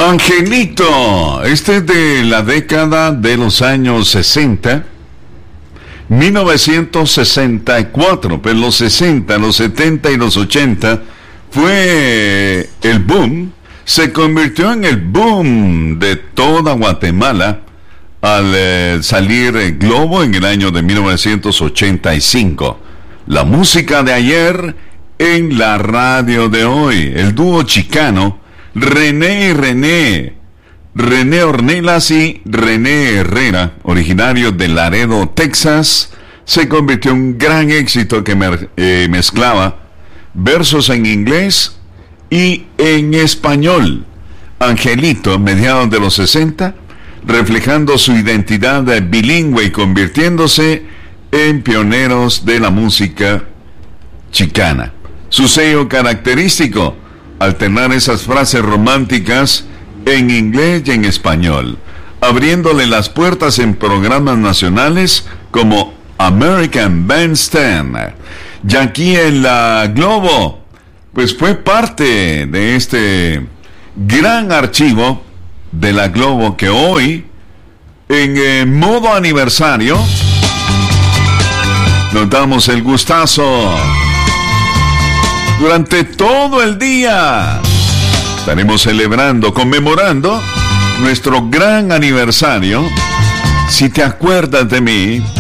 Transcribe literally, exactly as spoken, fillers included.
Angelito, este es de la década de los años sesenta, mil novecientos sesenta y cuatro, pero los sesenta, los setenta y los ochenta fue el boom, se convirtió en el boom de toda Guatemala al eh, salir el Globo en el año de mil novecientos ochenta y cinco. La música de ayer en la radio de hoy, el dúo chicano René y René, René Ornelas y René Herrera, originarios de Laredo, Texas, se convirtió en un gran éxito que me, eh, mezclaba versos en inglés y en español. Angelito, mediados de los sesenta, reflejando su identidad bilingüe y convirtiéndose en pioneros de la música chicana. Su sello característico, alternar esas frases románticas en inglés y en español, abriéndole las puertas en programas nacionales como American Bandstand. Y aquí en la Globo, pues fue parte de este gran archivo de la Globo que hoy, en eh, modo aniversario, nos damos el gustazo. Durante todo el día estaremos celebrando, conmemorando nuestro gran aniversario. Si te acuerdas de mí,